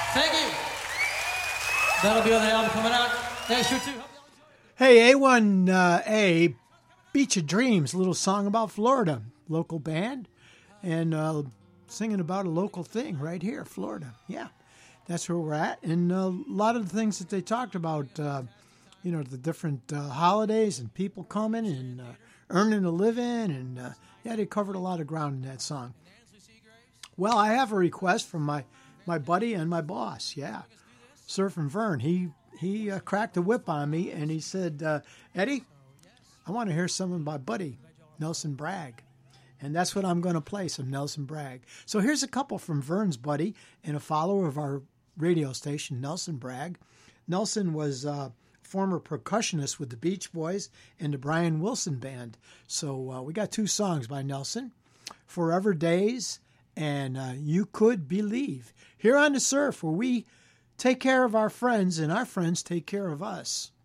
Thank you. That'll be on the album coming out next year, too. Hey, A1A, Beach of Dreams, a little song about Florida, local band, and singing about a local thing right here, Florida. Yeah, that's where we're at. And a lot of the things that they talked about, the different holidays and people coming and earning a living. And, they covered a lot of ground in that song. Well, I have a request from my buddy and my boss, Surfin' Vern. He cracked the whip on me, and he said, Eddie, I want to hear something by buddy, Nelson Bragg. And that's what I'm going to play, some Nelson Bragg. So here's a couple from Vern's buddy and a follower of our radio station, Nelson Bragg. Nelson was a former percussionist with the Beach Boys and the Brian Wilson Band. So we got two songs by Nelson, Forever Days and You Could Believe. Here on The Surf, where we take care of our friends and our friends take care of us.